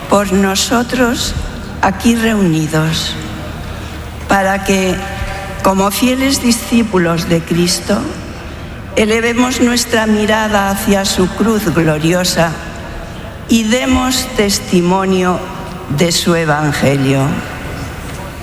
por nosotros aquí reunidos, para que, como fieles discípulos de Cristo, elevemos nuestra mirada hacia su cruz gloriosa y demos testimonio de su Evangelio.